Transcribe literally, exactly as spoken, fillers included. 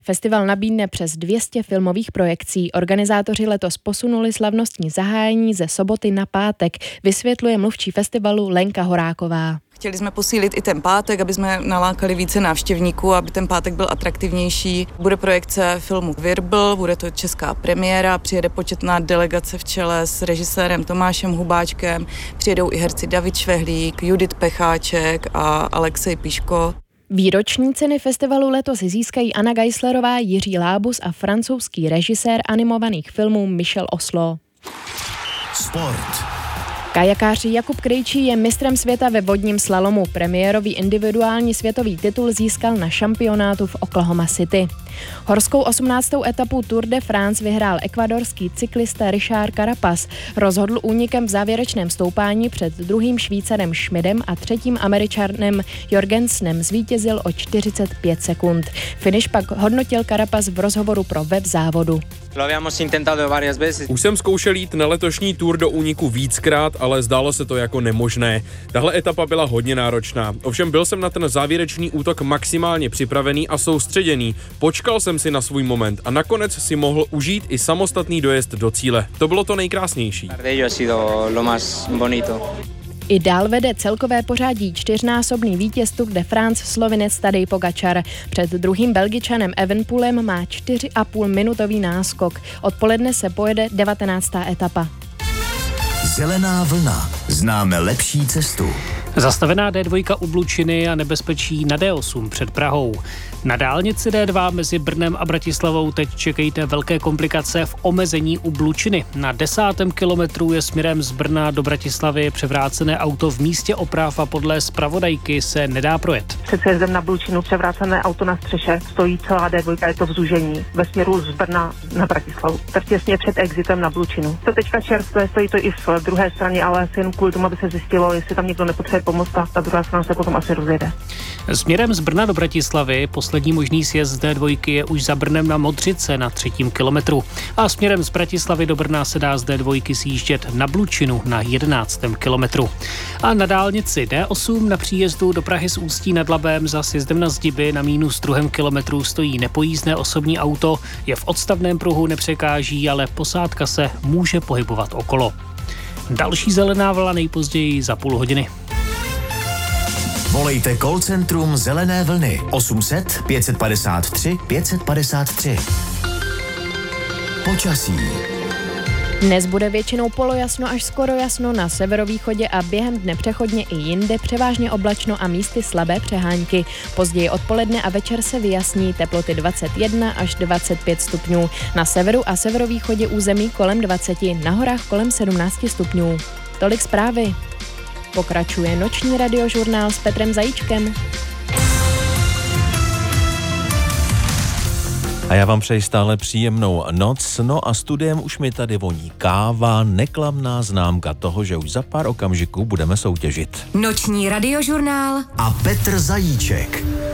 Festival nabídne přes dvě stě filmových projekcí. Organizátoři letos posunuli slavnostní zahájení ze soboty na pátek, vysvětluje mluvčí festivalu Lenka Horáková. Chtěli jsme posílit i ten pátek, aby jsme nalákali více návštěvníků, aby ten pátek byl atraktivnější. Bude projekce filmu Virbl, bude to česká premiéra, přijede početná delegace v čele s režisérem Tomášem Hubáčkem, přijedou i herci David Švehlík, Judit Pecháček a Alexej Piško. Výroční ceny festivalu letos získají Anna Geislerová, Jiří Lábus a francouzský režisér animovaných filmů Michel Oslo. Sport. Kajakář Jakub Krejčí je mistrem světa ve vodním slalomu. Premiérový individuální světový titul získal na šampionátu v Oklahoma City. Horskou osmnáctou etapu Tour de France vyhrál ekvadorský cyklista Richard Carapaz. Rozhodl únikem v závěrečném stoupání před druhým Švýcarem Schmidem a třetím Američanem Jorgensenem zvítězil o čtyřicet pět sekund. Finish pak hodnotil Carapaz v rozhovoru pro web závodu. Už jsem zkoušel jít na letošní Tour do úniku víckrát, ale zdálo se to jako nemožné. Tahle etapa byla hodně náročná. Ovšem byl jsem na ten závěrečný útok maximálně připravený a soustředěný. Počkal jsem si na svůj moment a nakonec si mohl užít i samostatný dojezd do cíle. To bylo to nejkrásnější. I dál vede celkové pořadí čtyřnásobný vítěz Tour de France Slovinec Tadej Pogačar. Před druhým Belgičanem Evenepoelem má čtyři a půl minutový náskok. Odpoledne se pojede devatenáctá etapa. Zelená vlna. Známe lepší cestu. Zastavená dé dva u Blučiny a nebezpečí na dé osm před Prahou. Na dálnici dé dva mezi Brnem a Bratislavou teď čekejte velké komplikace v omezení u Blučiny. Na desátém kilometru je směrem z Brna do Bratislavy převrácené auto v místě oprav a podle zpravodajky se nedá projet. Před sjezdem na Blučinu převrácené auto na střeše, stojí celá dé dva, je to v zúžení ve směru z Brna na Bratislavu. Tak těsně před exitem na Blučinu. To teďka čerstvé, stojí to i v druhé straně, ale asi jen kvůli tomu, aby se zjistilo, jestli tam někdo nepotřebuje pomoct, a ta druhá strana se potom asi rozjede. Směrem z Brna do Bratislavy poslední možný sjezd z dé dva je už za Brnem na Modřice na třetím kilometru. A směrem z Bratislavy do Brna se dá z dé dva sjíždět na Blučinu na jedenáctém kilometru. A na dálnici dé osm na příjezdu do Prahy z Ústí nad Labem za sjezdem na Zdiby na mínus druhém kilometru stojí nepojízdné osobní auto, je v odstavném pruhu, nepřekáží, ale posádka se může pohybovat okolo. Další zelená vlna nejpozději za půl hodiny. Volejte call centrum Zelené vlny osm set pět padesát tři pět padesát tři. Počasí. Dnes bude většinou polojasno až skoro jasno na severovýchodě a během dne přechodně i jinde, převážně oblačno a místy slabé přehánky. Později odpoledne a večer se vyjasní, teploty dvacet jedna až dvacet pět stupňů. Na severu a severovýchodě území kolem dvacet, na horách kolem sedmnáct stupňů. Tolik zprávy. Pokračuje noční radiožurnál s Petrem Zajíčkem. A já vám přeji stále příjemnou noc, no a studiem už mi tady voní káva, neklamná známka toho, že už za pár okamžiků budeme soutěžit. Noční radiožurnál a Petr Zajíček.